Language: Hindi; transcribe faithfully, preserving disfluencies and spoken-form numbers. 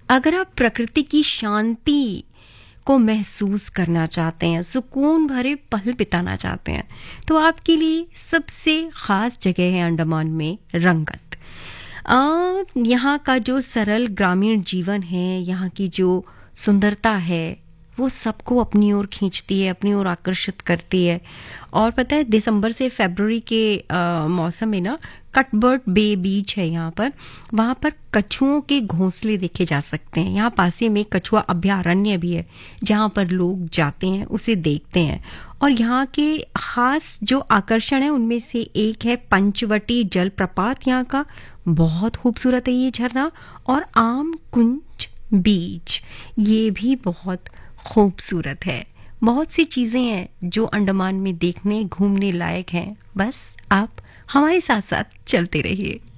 अगर आप प्रकृति की शांति को महसूस करना चाहते हैं, सुकून भरे पल बिताना चाहते हैं, तो आपके लिए सबसे ख़ास जगह है अंडमान में रंगत। आ, यहाँ का जो सरल ग्रामीण जीवन है, यहाँ की जो सुंदरता है, वो सबको अपनी ओर खींचती है, अपनी ओर आकर्षित करती है। और पता है, दिसंबर से फरवरी के आ, मौसम में ना कटबर्ट बे बीच है यहाँ पर, वहाँ पर कछुओं के घोंसले देखे जा सकते हैं। यहाँ पास ही में कछुआ अभयारण्य भी है, जहाँ पर लोग जाते हैं, उसे देखते हैं। और यहाँ के खास जो आकर्षण है उनमें से एक है पंचवटी जलप्रपात। यहाँ का बहुत खूबसूरत है ये झरना। और आम कुंज बीच, ये भी बहुत खूबसूरत है। बहुत सी चीजें हैं जो अंडमान में देखने घूमने लायक हैं। बस आप हमारे साथ साथ चलते रहिए।